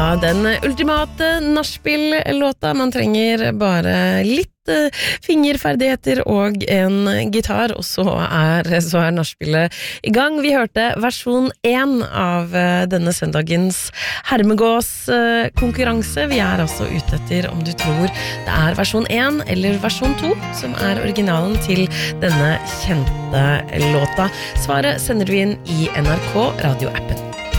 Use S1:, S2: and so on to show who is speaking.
S1: den ultimate nachspiel-låta. Man trenger bare litt fingerferdigheter og en gitar, og så er nachspielet i gang. Vi hørte versjon 1 av denne søndagens Hermegås-konkurranse. Vi er altså ute etter om du tror det er versjon 1 eller versjon 2 som er originalen til denne kjente låta. Svaret sender du inn i NRK radioappen.